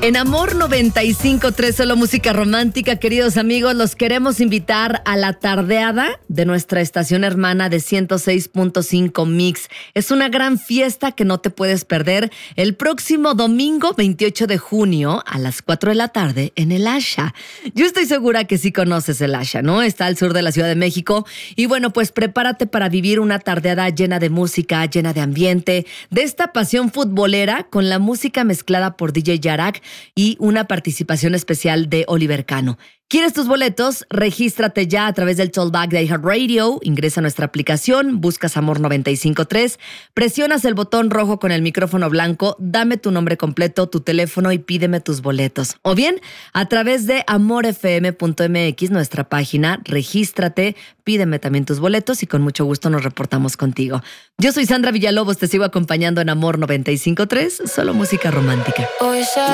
En Amor 95.3, solo música romántica, queridos amigos, los queremos invitar a la tardeada de nuestra estación hermana de 106.5 Mix. Es una gran fiesta que no te puedes perder el próximo domingo 28 de junio a las 4 de la tarde en el Asha. Yo estoy segura que sí conoces el Asha, ¿no? Está al sur de la Ciudad de México. Y bueno, pues prepárate para vivir una tardeada llena de música, llena de ambiente, de esta pasión futbolera con la música mezclada por DJ Yarak y una participación especial de Oliver Cano. ¿Quieres tus boletos? Regístrate ya a través del Tollback de iHeartRadio, ingresa a nuestra aplicación, buscas Amor 95.3, presionas el botón rojo con el micrófono blanco, dame tu nombre completo, tu teléfono y pídeme tus boletos. O bien, a través de amorfm.mx, nuestra página, regístrate, pídeme también tus boletos y con mucho gusto nos reportamos contigo. Yo soy Sandra Villalobos, te sigo acompañando en Amor 95.3, solo música romántica.